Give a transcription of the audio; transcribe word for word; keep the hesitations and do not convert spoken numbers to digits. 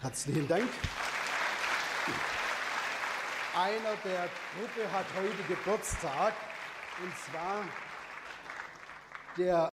Herzlichen Dank. Einer der Gruppe hat heute Geburtstag, und zwar der